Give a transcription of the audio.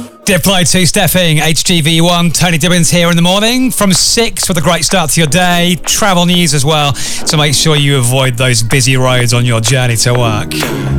Diplo 2 Stepping, HGV1, Tony Dibbins here in the morning from 6 with a great start to your day. Travel news as well, so make sure you avoid those busy roads on your journey to work.